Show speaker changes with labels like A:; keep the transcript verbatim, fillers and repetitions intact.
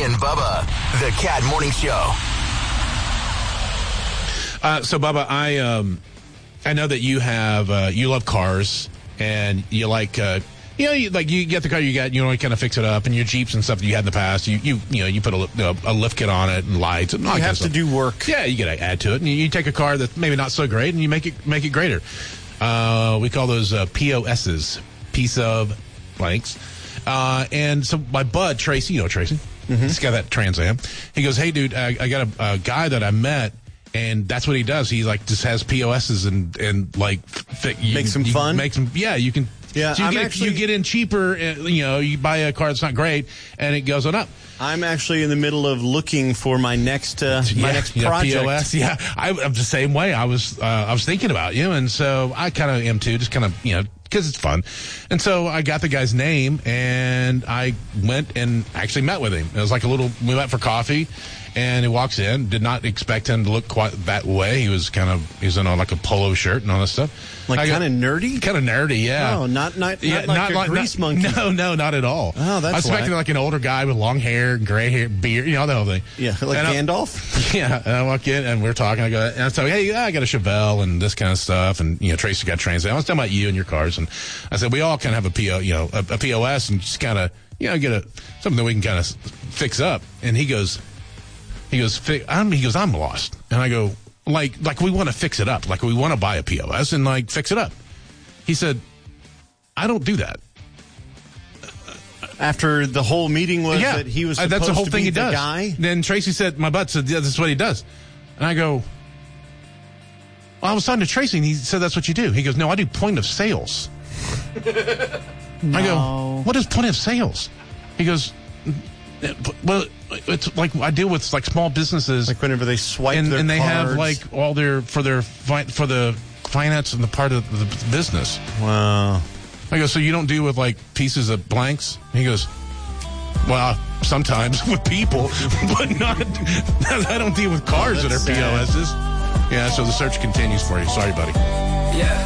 A: and Bubba, the Cat Morning Show.
B: Uh, so, Bubba, I um, I know that you have uh, you love cars, and you like uh, you know you, like you get the car you got, you know, you kind of fix it up, and your Jeeps and stuff that you had in the past, you you you know you put a, a, a lift kit on it and lights and all
C: you
B: that
C: have
B: kind of
C: to
B: stuff.
C: do work.
B: Yeah, you got to add to it, and you, you take a car that's maybe not so great, and you make it make it greater. Uh, we call those uh, P O S's, piece of blanks. Uh, and so my bud Tracy, you know Tracy, mm-hmm. He's got that Trans Am. He goes, "Hey, dude, I, I got a, a guy that I met." And that's what he does. He like just has P O S's and and like fi- you,
C: Makes them
B: you,
C: fun.
B: Makes them, yeah. You can,
C: yeah.
B: So you,
C: I'm
B: get,
C: actually,
B: you get in cheaper. Uh, you know, you buy a car that's not great, and it goes on up.
C: I'm actually in the middle of looking for my next uh, my
B: yeah,
C: next
B: yeah,
C: project.
B: P O S, yeah, I, I'm the same way. I was uh, I was thinking about you, and so I kind of am too. Just kind of you know because it's fun, and so I got the guy's name, and I went and actually met with him. It was like a little. We met for coffee. And he walks in, did not expect him to look quite that way. He was kind of, he was in on like a polo shirt and all this stuff.
C: Like kind of nerdy?
B: Kind of nerdy, yeah.
C: No, not, not,
B: yeah,
C: not like
B: not
C: a
B: like,
C: grease
B: not,
C: monkey.
B: No, no, not at all.
C: Oh, that's
B: I was expecting
C: whack.
B: like an older guy with long hair, gray hair, beard, you know, the whole thing.
C: Yeah, like
B: and
C: Gandalf?
B: I, yeah, and I walk in and we're talking. I go, and I say, hey, yeah, I got a Chevelle and this kind of stuff. And, you know, Tracy got Trans Am. I was talking about you and your cars. And I said, we all kind of have a P O, you know, a, a P O S and just kind of, you know, get a, something that we can kind of fix up. And he goes, He goes, I'm, he goes, I'm lost. And I go, like, like we want to fix it up. Like we want to buy a P O S and like fix it up. He said, I don't do that.
C: After the whole meeting was
B: yeah,
C: that he was
B: uh,
C: supposed
B: that's the whole
C: to
B: thing
C: be
B: he
C: the
B: does.
C: guy?
B: Then Tracy said, my butt said, yeah, this is what he does. And I go, well, I was talking to Tracy and he said, that's what you do. He goes, no, I do point of sales.
C: no.
B: I go, what is point of sales? He goes, well, it's like I deal with like small businesses,
C: like whenever they swipe
B: and,
C: their
B: and they
C: cards.
B: have like all their for their fi- for the finance and the part of the business.
C: Wow.
B: I go, so you don't deal with like pieces of blanks? He goes, well, sometimes with people, but not. I don't deal with cars
C: oh,
B: that are
C: sad.
B: P O S's. Yeah, so the search continues for you. Sorry, buddy.
A: Yeah.